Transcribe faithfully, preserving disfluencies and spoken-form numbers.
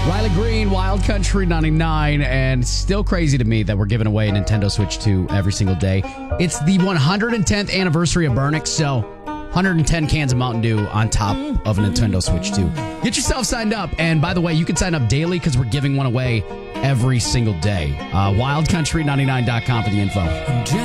Riley Green, Wild Country ninety-nine, and still crazy to me that we're giving away a Nintendo Switch two every single day. It's the one hundred tenth anniversary of Burnix, so one hundred ten cans of Mountain Dew on top of a Nintendo Switch two. Get yourself signed up, and by the way, you can sign up daily because we're giving one away every single day. Uh, wild country ninety-nine dot com for the info.